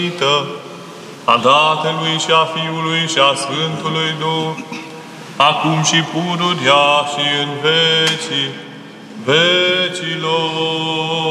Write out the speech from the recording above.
a Tatălui și a Fiului și a Sfântului Duh, acum și pururea și în vecii vecilor.